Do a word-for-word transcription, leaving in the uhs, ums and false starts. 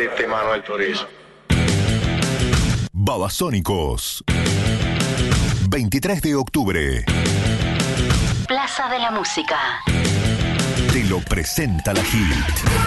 artista Manuel Turizo. Babasónicos. veintitrés de octubre. Plaza de la Música. Te lo presenta la Hit.